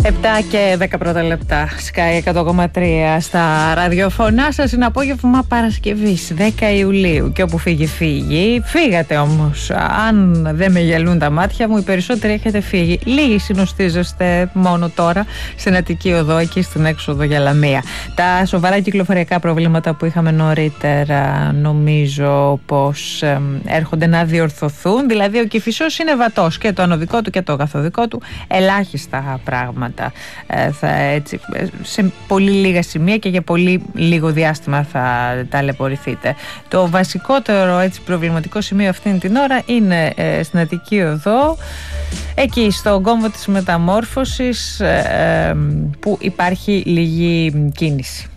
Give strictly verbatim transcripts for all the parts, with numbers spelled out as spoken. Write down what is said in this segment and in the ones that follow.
επτά και δέκα πρώτα λεπτά. Sky εκατό κόμμα τρία στα ραδιοφωνά σας. Είναι απόγευμα Παρασκευής δέκα Ιουλίου. Και όπου φύγει, φύγει. Φύγατε όμως. Αν δεν με γελούν τα μάτια μου, οι περισσότεροι έχετε φύγει. Λίγοι συνοστίζεστε μόνο τώρα στην Αττική Οδό, εκεί στην έξοδο για Λαμία. Τα σοβαρά κυκλοφοριακά προβλήματα που είχαμε νωρίτερα, νομίζω πως ε, έρχονται να διορθωθούν. Δηλαδή, ο Κηφισός είναι βατός, και το ανωδικό του και το καθοδικό του. Ελάχιστα πράγματα. Ε, θα, έτσι, σε πολύ λίγα σημεία και για πολύ λίγο διάστημα θα ταλαιπωρηθείτε. Το βασικότερο, έτσι, προβληματικό σημείο αυτήν την ώρα είναι ε, στην Αττική Οδό, εκεί στον κόμβο της Μεταμόρφωσης, ε, ε, που υπάρχει λίγη κίνηση.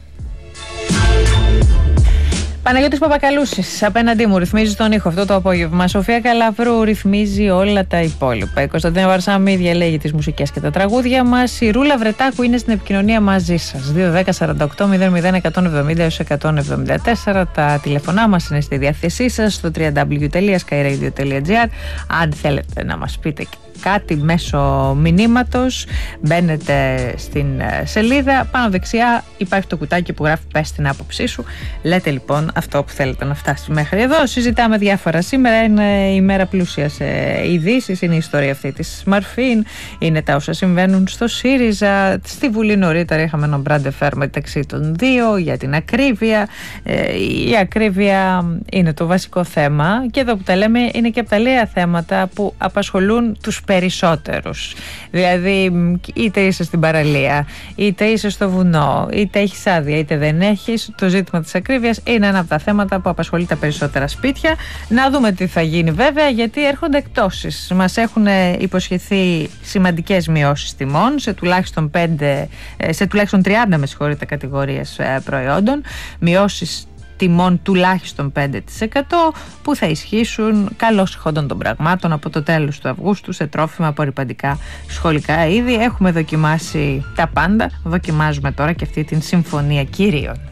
Παναγιώτης Παπακαλούσης απέναντί μου ρυθμίζει τον ήχο αυτό το απόγευμα. Σοφία Καλαβρού ρυθμίζει όλα τα υπόλοιπα. Η Κωνσταντίνα Βαρσάμι διαλέγει τις μουσικές και τα τραγούδια μας. Η Ρούλα Βρετάκου είναι στην επικοινωνία μαζί σας. δύο δέκα σαράντα οκτώ μηδέν μηδέν εκατόν εβδομήντα έως εκατόν εβδομήντα τέσσερα. Τα τηλεφωνά μας είναι στη διάθεσή σας στο double-u double-u double-u τελεία sky radio τελεία gr. Αν θέλετε να μας πείτε κάτι μέσω μηνύματος, μπαίνετε στην σελίδα. Πάνω δεξιά υπάρχει το κουτάκι που γράφει «Πες την άποψή σου». Λέτε λοιπόν αυτό που θέλετε να φτάσει μέχρι εδώ. Συζητάμε διάφορα. Σήμερα είναι η μέρα πλούσια σε ειδήσεις. Είναι η ιστορία αυτή της Μαρφίν. Είναι τα όσα συμβαίνουν στο ΣΥΡΙΖΑ. Στη Βουλή νωρίτερα είχαμε έναν μπραντεφέρ μεταξύ των δύο για την ακρίβεια. Η ακρίβεια είναι το βασικό θέμα. Και εδώ που τα λέμε είναι και από τα λίγα θέματα που απασχολούν τους περισσότερους. Δηλαδή, είτε είσαι στην παραλία, είτε είσαι στο βουνό, είτε έχεις άδεια, είτε δεν έχεις, το ζήτημα της ακρίβειας είναι ένα από τα θέματα που απασχολεί τα περισσότερα σπίτια. Να δούμε τι θα γίνει βέβαια, γιατί έρχονται εκπτώσεις. Μας έχουν υποσχεθεί σημαντικές μειώσεις τιμών σε τουλάχιστον, πέντε, σε τουλάχιστον τριάντα με συγχωρείτε, κατηγορίες προϊόντων. Μειώσεις τιμών τουλάχιστον πέντε τοις εκατό που θα ισχύσουν καλώς ηχόντων των πραγμάτων από το τέλος του Αυγούστου σε τρόφιμα, απορρυπαντικά, σχολικά είδη. Έχουμε δοκιμάσει τα πάντα. Δοκιμάζουμε τώρα και αυτή την συμφωνία κυρίων.